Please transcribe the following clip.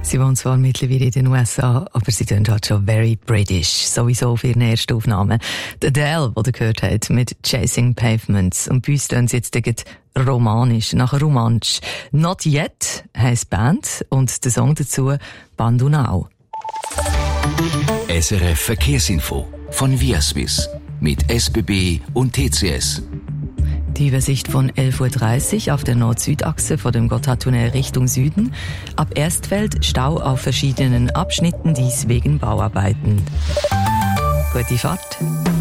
Sie wohnt zwar mittlerweile in den USA, aber sie klingt halt schon very British. Sowieso für ihre erste Aufnahme. Die Adele, die ihr gehört habt, mit Chasing Pavements. Und bei uns klingt sie jetzt romanisch, nachher romantisch. Not Yet heisst Band und der Song dazu Bandunau. SRF Verkehrsinfo von Viaswiss mit SBB und TCS. Die Übersicht von 11.30 Uhr auf der Nord-Süd-Achse vor dem Gotthardtunnel Richtung Süden. Ab Erstfeld Stau auf verschiedenen Abschnitten, dies wegen Bauarbeiten. Gute Fahrt.